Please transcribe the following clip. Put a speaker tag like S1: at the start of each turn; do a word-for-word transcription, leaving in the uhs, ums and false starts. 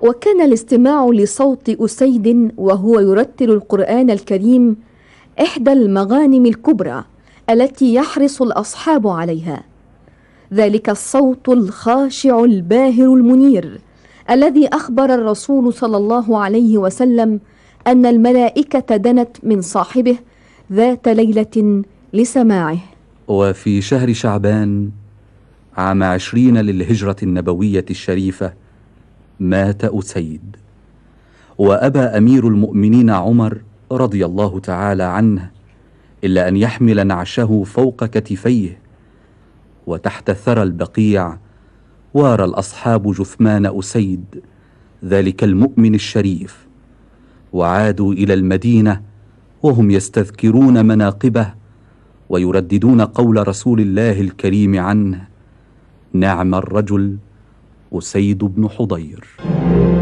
S1: وكان الاستماع لصوت أسيد وهو يرتل القرآن الكريم إحدى المغانم الكبرى التي يحرص الأصحاب عليها. ذلك الصوت الخاشع الباهر المنير الذي أخبر الرسول صلى الله عليه وسلم أن الملائكة دنت من صاحبه ذات ليلة لسماعه.
S2: وفي شهر شعبان عام عشرين للهجرة النبوية الشريفة مات أسيد، وأبى أمير المؤمنين عمر رضي الله تعالى عنه إلا أن يحمل نعشه فوق كتفيه، وتحت ثرى البقيع وارى الأصحاب جثمان أسيد ذلك المؤمن الشريف، وعادوا إلى المدينة وهم يستذكرون مناقبه ويرددون قول رسول الله الكريم عنه: نعم الرجل أسيد بن حضير.